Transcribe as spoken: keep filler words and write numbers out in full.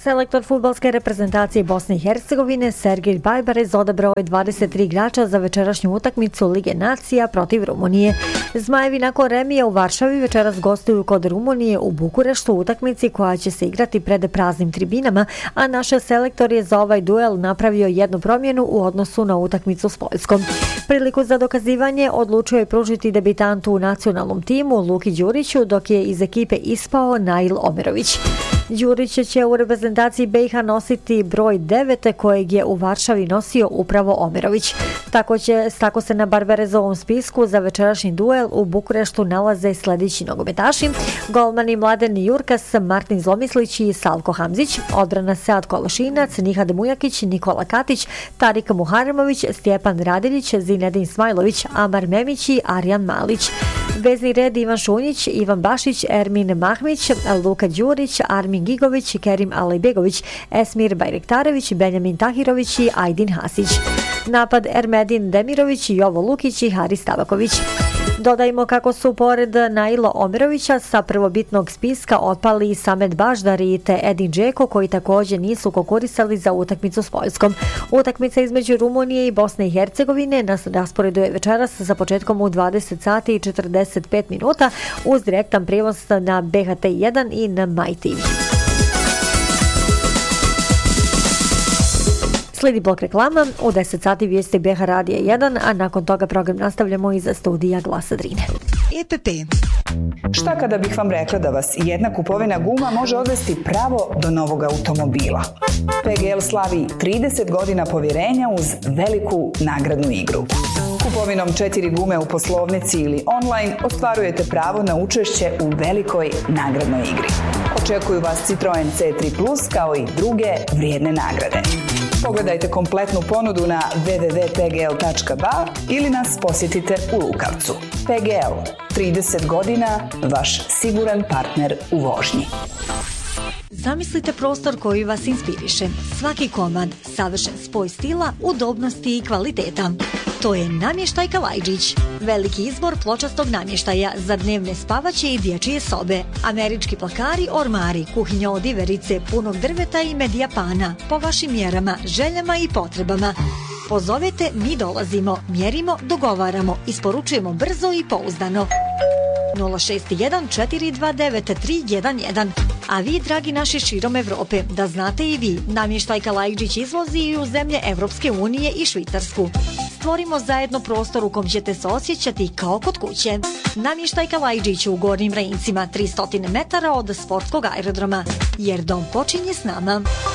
Selektor fudbalske reprezentacije Bosne i Hercegovine Sergej Bajbarez odabrao je dvadeset tri igrača za večerašnju utakmicu Lige nacija protiv Rumunije. Zmajevi nakon remija u Varšavi večeras gostuju kod Rumunije u Bukureštu u utakmici koja će se igrati pred praznim tribinama, a naš selektor je za ovaj duel napravio jednu promjenu u odnosu na utakmicu s Poljskom. Priliku za dokazivanje odlučio je pružiti debitantu u nacionalnom timu Luki Đuriću, dok je iz ekipe ispao Nail Omerović. Đurić će u reprezentaciji B i H nositi broj devet kojeg je u Varšavi nosio upravo Omerović. Tako, će, tako se na Barbarezovom spisku za večerašnji duel u Bukureštu nalaze sljedeći nogometaši: golmani Mladen Jurkas, Martin Zlomislić i Salko Hamzić, odbrana Sead Kološinac, Nihad Mujakić, Nikola Katić, Tarik Muharemović, Stjepan Radiljić, Zinedin Smajlović, Amar Memić i Arjan Malić. Vezni red Ivan Šunjić, Ivan Bašić, Ermin Mahmić, Luka Đurić, Armin Gigović, Kerim Alejbegović, Esmir Bajrektarević, Benjamin Tahirović i Ajdin Hasić. Napad Ermedin Demirović, Jovo Lukić i Haris Tabaković. Dodajmo kako su pored Naila Omerovića sa prvobitnog spiska otpali Samet Baždari te Edin Džeko, koji također nisu konkurisali za utakmicu s Poljskom. Utakmica između Rumunije i Bosne i Hercegovine na rasporedu je večeras sa početkom u dvadeset sati i četrdeset pet minuta uz direktan prijenos na B H T jedan i na My T V. Slijedi blok reklama, u deset sati vijesti B H Radija jedan, a nakon toga program nastavljamo iz studija Glasa Drine. E P P. Šta kada bih vam rekla da vas jedna kupovina guma može odvesti pravo do novog automobila? P G L slavi trideset godina povjerenja uz veliku nagradnu igru. Kupovinom četiri gume u poslovnici ili online ostvarujete pravo na učešće u velikoj nagradnoj igri. Očekuju vas Citroen C tri plus kao i druge vrijedne nagrade. Pogledajte kompletnu ponudu na w w w tačka p g l tačka b a ili nas posjetite u Lukavcu. P G L, trideset godina, vaš siguran partner u vožnji. Zamislite prostor koji vas inspiriše. Svaki komad, savršen spoj stila, udobnosti i kvaliteta. To je Namještaj Kalajdžić. Veliki izbor pločastog namještaja za dnevne spavaće i dječje sobe. Američki plakari, ormari, kuhinja od iverice, punog drveta i medijapana. Po vašim mjerama, željama i potrebama. Pozovete, mi dolazimo, mjerimo, dogovaramo, isporučujemo brzo i pouzdano. nula šest jedan četiri dva devet tri jedan jedan. A vi, dragi naši širom Evrope, da znate i vi, Namještaj Kalajdžić izvozi i u zemlje Evropske unije i Švicarsku. Stvorimo zajedno prostor u kom ćete se osjećati kao kod kuće. Namještaj Kalajdžić u Gornjim Rajincima, tristo metara od sportskog aerodroma, jer dom počinje s nama.